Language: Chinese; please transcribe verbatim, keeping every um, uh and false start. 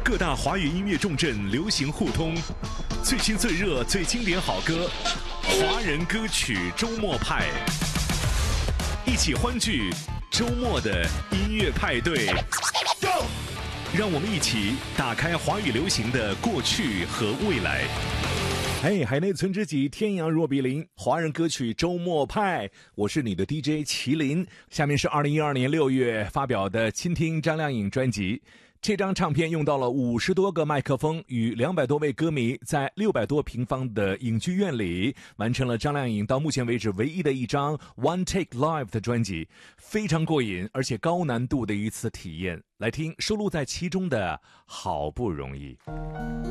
各大华语音乐重镇流行互通，最新最热最经典好歌，华人歌曲周末派，一起欢聚周末的音乐派对。Go！ 让我们一起打开华语流行的过去和未来。嘿，海内存知己，天涯若比邻，华人歌曲周末派，我是你的 D J 麒麟。下面是二零一二年六月发表的《倾听张靓颖》专辑。这张唱片用到了五十多个麦克风，与两百多位歌迷在六百多平方的影剧院里，完成了张靓颖到目前为止唯一的一张 One Take Live 的专辑，非常过瘾，而且高难度的一次体验。来听收录在其中的《好不容易》。